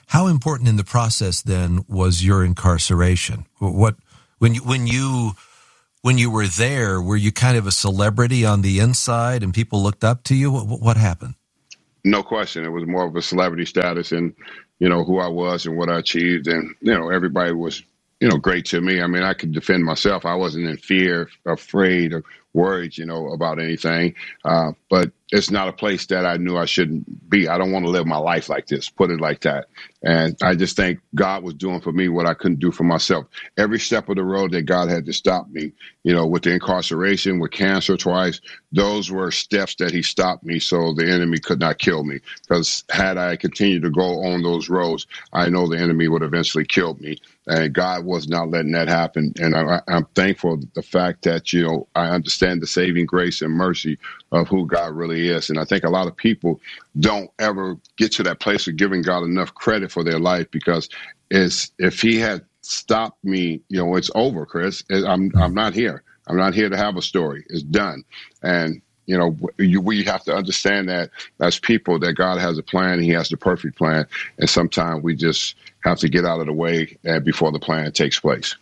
How important in the process then was your incarceration? When you were there, were you kind of a celebrity on the inside and people looked up to you? What happened? No question. It was more of a celebrity status and, who I was and what I achieved. And, everybody was, great to me. I mean, I could defend myself. I wasn't in fear, afraid, or worried, about anything. But it's not a place that I knew I shouldn't be. I don't want to live my life like this, put it like that. And I just think God was doing for me what I couldn't do for myself. Every step of the road that God had to stop me, with the incarceration, with cancer twice, those were steps that he stopped me so the enemy could not kill me. Because had I continued to go on those roads, I know the enemy would eventually kill me. And God was not letting that happen. And I'm thankful the fact that, I understand the saving grace and mercy of who God really is. And I think a lot of people don't ever get to that place of giving God enough credit for their life, because if he had stopped me, it's over, Chris. I'm not here. I'm not here to have a story. It's done. And, we have to understand that as people, that God has a plan. He has the perfect plan. And sometimes we just have to get out of the way before the plan takes place.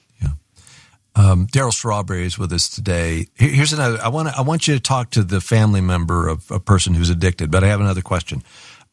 Daryl Strawberry is with us today. Here's another. I want you to talk to the family member of a person who's addicted, but I have another question.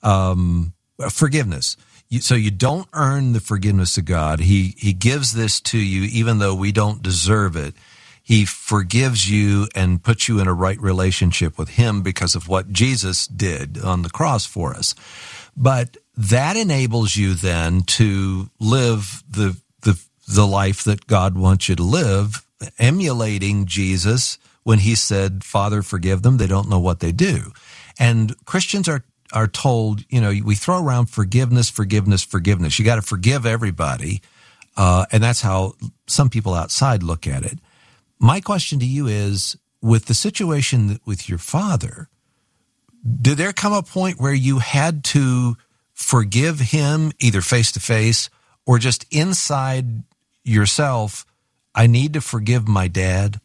Forgiveness. So you don't earn the forgiveness of God. He gives this to you even though we don't deserve it. He forgives you and puts you in a right relationship with him because of what Jesus did on the cross for us. But that enables you then to live the life that God wants you to live, emulating Jesus when he said, Father, forgive them. They don't know what they do. And Christians are told, we throw around forgiveness. You got to forgive everybody. And that's how some people outside look at it. My question to you is, with the situation with your father, did there come a point where you had to forgive him either face to face or just inside yourself? I need to forgive my dad.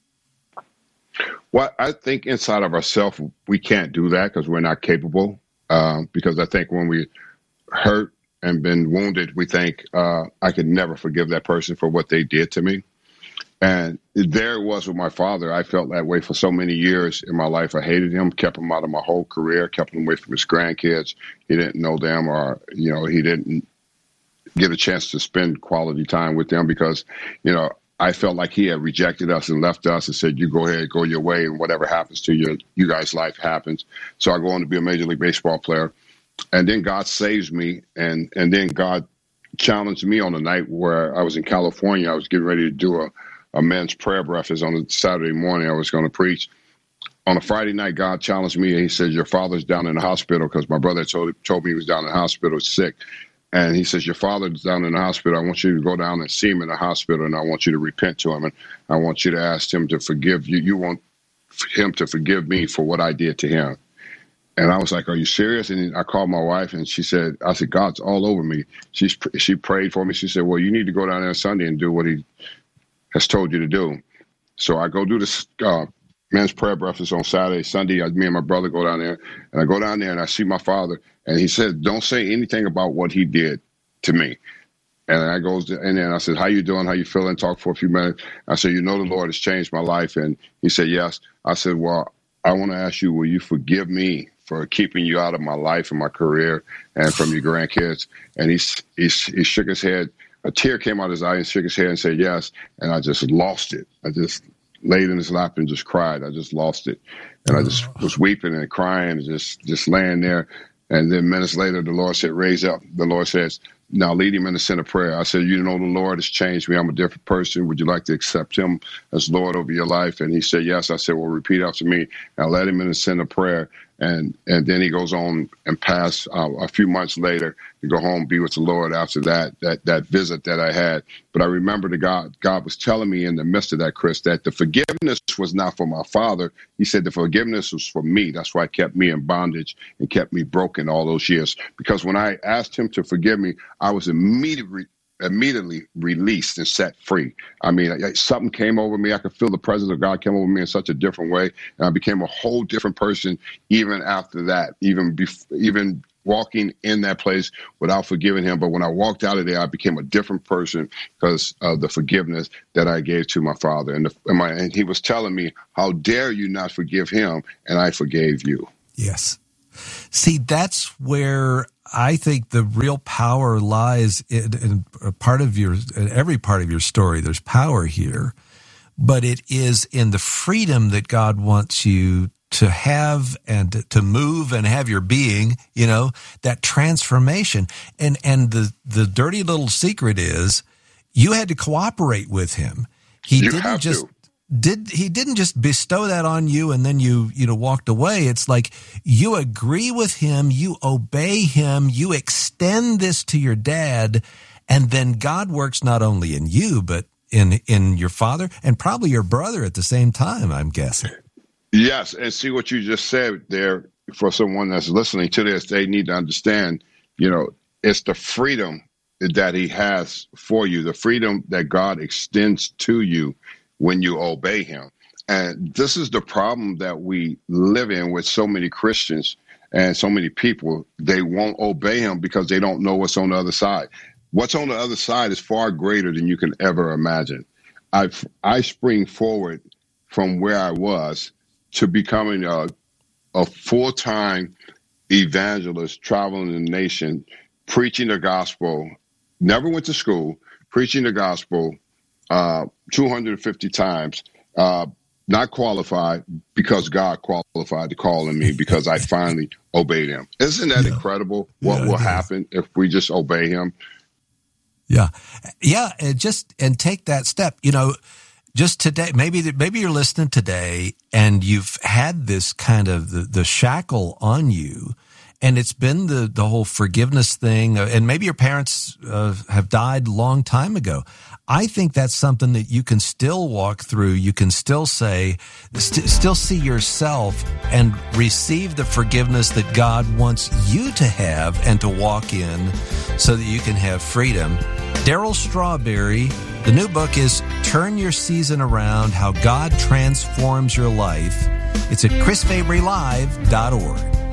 Well, I think inside of ourselves, we can't do that because we're not capable. Because I think when we hurt and been wounded, we think I could never forgive that person for what they did to me. And there it was with my father. I felt that way for so many years in my life. I hated him, kept him out of my whole career, kept him away from his grandkids. He didn't know them, or, he didn't get a chance to spend quality time with them because, I felt like he had rejected us and left us and said, you go ahead, go your way, and whatever happens to you guys' life happens. So I go on to be a Major League Baseball player. And then God saves me, and then God challenged me on a night where I was in California. I was getting ready to do a men's prayer breakfast on a Saturday morning. I was going to preach. On a Friday night, God challenged me, and he said, your father's down in the hospital, because my brother told me he was down in the hospital sick. And he says, your father's down in the hospital. I want you to go down and see him in the hospital, and I want you to repent to him, and I want you to ask him to forgive you. You want him to forgive me for what I did to him. And I was like, are you serious? And I called my wife, and I said, God's all over me. She prayed for me. She said, well, you need to go down there Sunday and do what he has told you to do. So I go do this men's prayer breakfast on Saturday. Sunday, me and my brother go down there, and I go down there and I see my father, and he said, don't say anything about what he did to me. And I goes in there and I said, how you doing? How you feeling? Talk for a few minutes. I said, the Lord has changed my life. And he said, yes. I said, well, I want to ask you, will you forgive me for keeping you out of my life and my career and from your grandkids? And he shook his head. A tear came out of his eye and shook his head and said, yes. And I just lost it. I just laid in his lap and just cried. I just lost it. And I just was weeping and crying and just laying there. And then minutes later, the Lord said, raise up. The Lord says, now lead him in the center prayer. I said, the Lord has changed me. I'm a different person. Would you like to accept him as Lord over your life? And he said, yes. I said, well, repeat after me. I led him in the center prayer. And then he goes on and pass a few months later to go home, be with the Lord after that visit that I had. But I remember God was telling me in the midst of that, Chris, that the forgiveness was not for my father. He said the forgiveness was for me. That's why it kept me in bondage and kept me broken all those years. Because when I asked him to forgive me, I was immediately released and set free. I mean, something came over me. I could feel the presence of God came over me in such a different way. And I became a whole different person even after that, even walking in that place without forgiving him. But when I walked out of there, I became a different person because of the forgiveness that I gave to my father. And he was telling me, how dare you not forgive him? And I forgave you. Yes. See, that's where I think the real power lies in every part of your story. There's power here, but it is in the freedom that God wants you to have and to move and have your being, that transformation. And the dirty little secret is you had to cooperate with him. He didn't just bestow that on you and then you walked away. It's like you agree with him, you obey him, you extend this to your dad, and then God works not only in you, but in your father and probably your brother at the same time, I'm guessing. Yes, and see what you just said there, for someone that's listening to this, they need to understand, it's the freedom that he has for you, the freedom that God extends to you when you obey him. And this is the problem that we live in with so many Christians and so many people. They won't obey him because they don't know what's on the other side. What's on the other side is far greater than you can ever imagine. I spring forward from where I was to becoming a full-time evangelist, traveling the nation, preaching the gospel, never went to school, preaching the gospel 250 times, not qualified because God qualified to call on me because I finally obeyed him. Isn't that incredible what will happen if we just obey him? Yeah. Yeah. And take that step, just today, maybe you're listening today and you've had this kind of the shackle on you, and it's been the whole forgiveness thing, and maybe your parents have died a long time ago. I think that's something that you can still walk through. You can still say, still see yourself and receive the forgiveness that God wants you to have and to walk in so that you can have freedom. Darryl Strawberry, the new book is Turn Your Season Around, How God Transforms Your Life. It's at chrisfabrylive.org.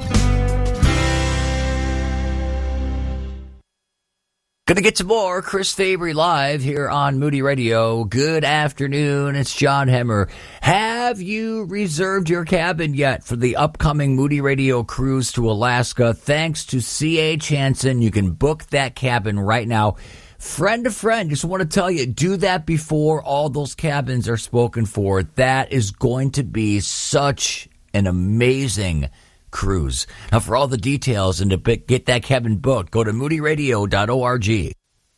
Gonna get some more Chris Fabry Live here on Moody Radio. Good afternoon, it's John Hemmer. Have you reserved your cabin yet for the upcoming Moody Radio cruise to Alaska? Thanks to C.H. Hansen, you can book that cabin right now. Friend to friend, just want to tell you, do that before all those cabins are spoken for. That is going to be such an amazing cruise. Now, for all the details and to get that cabin booked, go to moodyradio.org.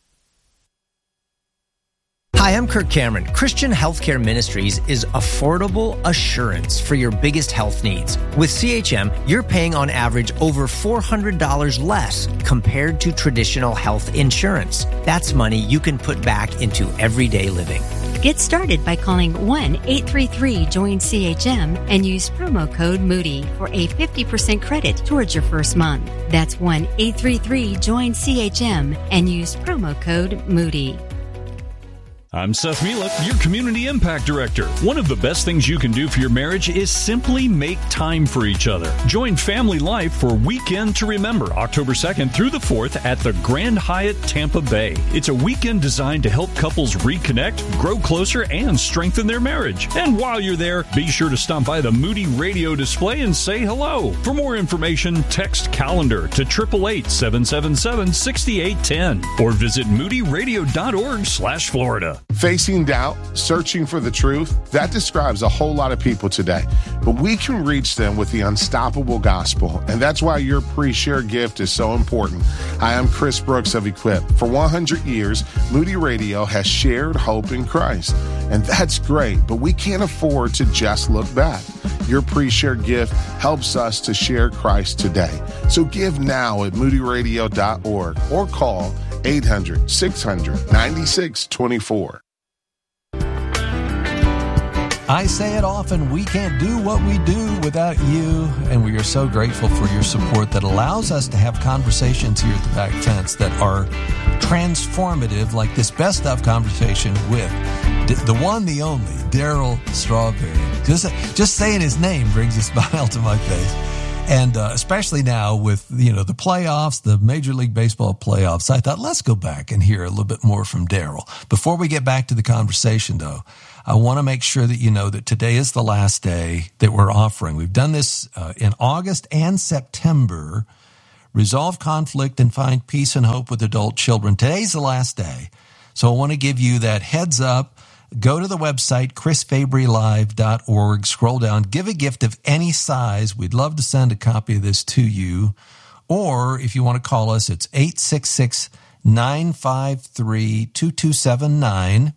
Hi, I'm Kirk Cameron. Christian Healthcare Ministries is affordable assurance for your biggest health needs. With CHM, you're paying on average over $400 less compared to traditional health insurance. That's money you can put back into everyday living. Get started by calling 1-833-JOIN-CHM and use promo code Moody for a 50% credit towards your first month. That's 1-833-JOIN-CHM and use promo code Moody. I'm Seth Mielek, your Community Impact Director. One of the best things you can do for your marriage is simply make time for each other. Join Family Life for Weekend to Remember, October 2nd through the 4th at the Grand Hyatt Tampa Bay. It's a weekend designed to help couples reconnect, grow closer, and strengthen their marriage. And while you're there, be sure to stop by the Moody Radio display and say hello. For more information, text calendar to 888-777-6810 or visit moodyradio.org/Florida. Facing doubt, searching for the truth, that describes a whole lot of people today. But we can reach them with the unstoppable gospel, and that's why your pre-share gift is so important. Hi, I'm Chris Brooks of Equip. For 100 years, Moody Radio has shared hope in Christ, and that's great, but we can't afford to just look back. Your pre-share gift helps us to share Christ today. So give now at moodyradio.org or call 800-600-9624. I say it often, we can't do what we do without you, and we are so grateful for your support that allows us to have conversations here at the Back Fence that are transformative, like this best of conversation with the one, the only, Darryl Strawberry. Just saying his name brings a smile to my face. And especially now with, the playoffs, the Major League Baseball playoffs, I thought, let's go back and hear a little bit more from Daryl. Before we get back to the conversation, though, I want to make sure that you know that today is the last day that we're offering. We've done this in August and September. Resolve conflict and find peace and hope with adult children. Today's the last day. So I want to give you that heads up. Go to the website, chrisfabrylive.org. Scroll down. Give a gift of any size. We'd love to send a copy of this to you. Or if you want to call us, it's 866-953-2279.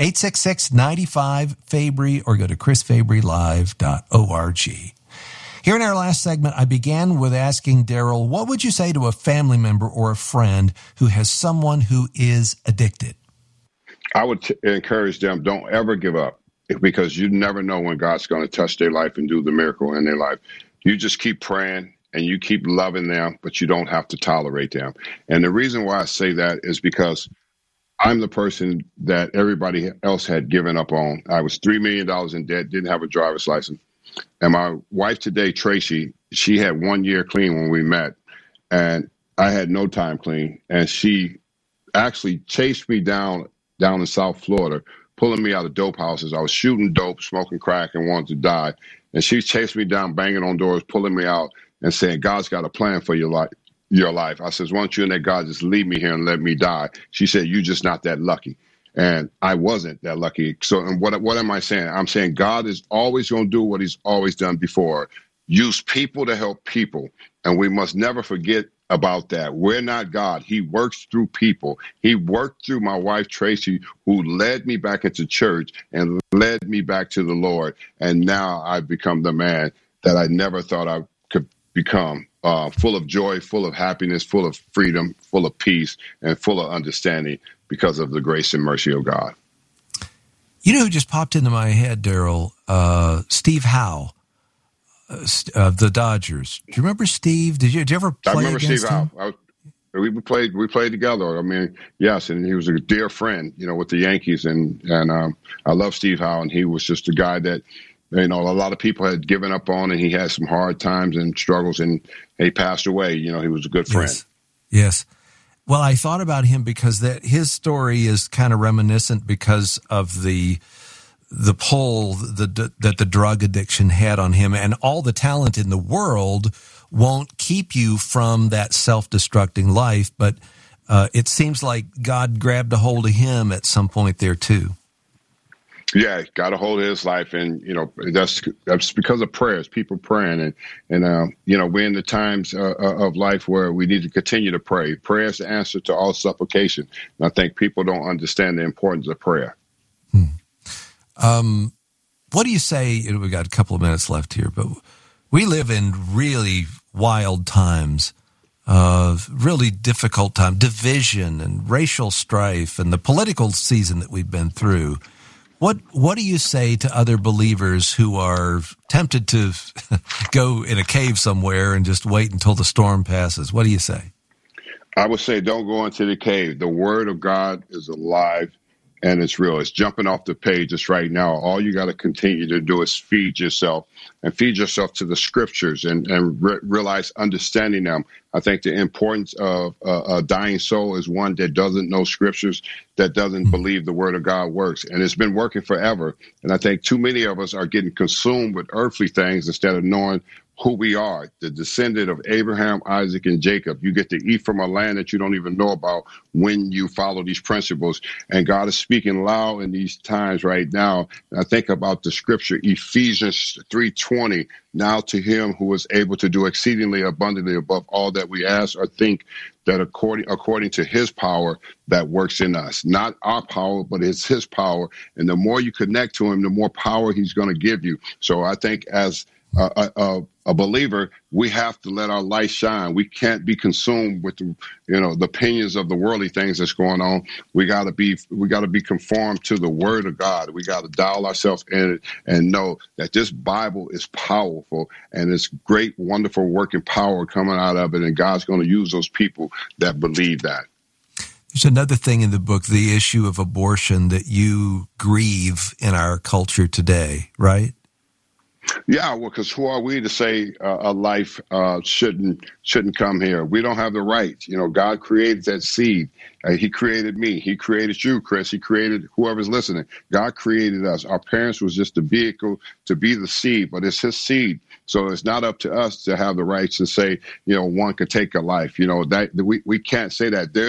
866-95-FABRY, or go to chrisfabrylive.org. Here in our last segment, I began with asking Daryl, what would you say to a family member or a friend who has someone who is addicted? I would encourage them, don't ever give up, because you never know when God's going to touch their life and do the miracle in their life. You just keep praying and you keep loving them, but you don't have to tolerate them. And the reason why I say that is because I'm the person that everybody else had given up on. I was $3 million in debt, didn't have a driver's license. And my wife today, Tracy, she had 1 year clean when we met, and I had no time clean. And she actually chased me down in South Florida, pulling me out of dope houses. I was shooting dope, smoking crack, and wanted to die. And she chased me down, banging on doors, pulling me out, and saying, God's got a plan for your life. I says, why don't you and that God just leave me here and let me die? She said, you're just not that lucky. And I wasn't that lucky. So and what am I saying? I'm saying God is always going to do what he's always done before. Use people to help people. And we must never forget about that. We're not God. He works through people. He worked through my wife, Tracy, who led me back into church and led me back to the Lord. And now I've become the man that I never thought I could become, full of joy, full of happiness, full of freedom, full of peace, and full of understanding because of the grace and mercy of God. You know who just popped into my head, Daryl? Steve Howe of the Dodgers. Do you remember Steve? Did you ever play against him? I remember Steve Howe. We played together. I mean, yes, and he was a dear friend, with the Yankees, and I love Steve Howe, and he was just a guy that, a lot of people had given up on, and he had some hard times and struggles, and he passed away. He was a good friend. Yes. Well, I thought about him because his story is kind of reminiscent because of the pull that the drug addiction had on him, and all the talent in the world won't keep you from that self-destructing life. But it seems like God grabbed a hold of him at some point there too. Yeah, got a hold of his life, and that's because of prayers, people praying, and we're in the times of life where we need to continue to pray. Prayer is the answer to all supplication, and I think people don't understand the importance of prayer. What do you say? We got a couple of minutes left here, but we live in really wild times, really difficult time, division and racial strife, and the political season that we've been through. What do you say to other believers who are tempted to go in a cave somewhere and just wait until the storm passes? What do you say? I would say don't go into the cave. The word of God is alive and it's real. It's jumping off the pages right now. All you got to continue to do is feed yourself to the scriptures and realize understanding them. I think the importance of a dying soul is one that doesn't know scriptures, that doesn't believe the word of God works. And it's been working forever. And I think too many of us are getting consumed with earthly things instead of knowing who we are, the descendant of Abraham, Isaac, and Jacob. You get to eat from a land that you don't even know about when you follow these principles. And God is speaking loud in these times right now. And I think about the scripture, Ephesians 3:20. Now to him who is able to do exceedingly abundantly above all that we ask or think, that according to his power that works in us. Not our power, but it's his power. And the more you connect to him, the more power he's going to give you. So I think as a believer, we have to let our light shine. We can't be consumed with the opinions of the worldly things that's going on. We got to be conformed to the word of God. We got to dial ourselves in it and know that this Bible is powerful and it's great, wonderful working power coming out of it. And God's going to use those people that believe that. There's another thing in the book, the issue of abortion, that you grieve in our culture today, right? Yeah, well, because who are we to say a life shouldn't come here? We don't have the right. You know, God created that seed. He created me. He created you, Chris. He created whoever's listening. God created us. Our parents was just the vehicle to be the seed, but it's his seed. So it's not up to us to have the rights to say, you know, one could take a life. You know, that we can't say that.